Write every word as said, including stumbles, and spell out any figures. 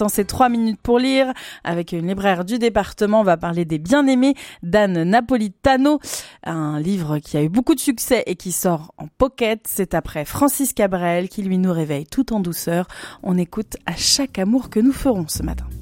Dans ces trois minutes pour lire, avec une libraire du département, on va parler des Bien-Aimés d'Anne Napolitano, un livre qui a eu beaucoup de succès et qui sort en pocket. C'est après Francis Cabrel qui lui nous réveille tout en douceur. On écoute À chaque amour que nous ferons ce matin.